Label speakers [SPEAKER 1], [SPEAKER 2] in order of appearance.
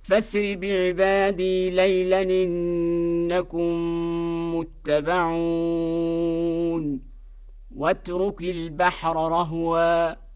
[SPEAKER 1] فاسر بعبادي ليلا إنكم متبعون واترك البحر رهوا